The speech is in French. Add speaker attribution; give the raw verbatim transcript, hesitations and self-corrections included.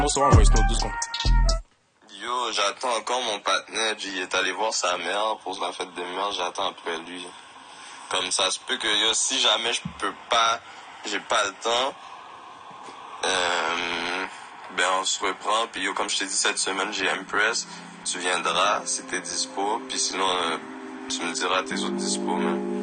Speaker 1: Bonsoir, on va essayer deux secondes.
Speaker 2: Yo, j'attends encore mon partenaire. Il est allé voir sa mère pour la fête des mères. J'attends après lui. Comme ça se peut que yo, si jamais je peux pas, j'ai pas le temps, euh, ben on se reprend. Puis yo, comme je t'ai dit cette semaine, j'ai Empress. Tu viendras si t'es dispo. Puis sinon, euh, tu me diras tes autres dispo, man.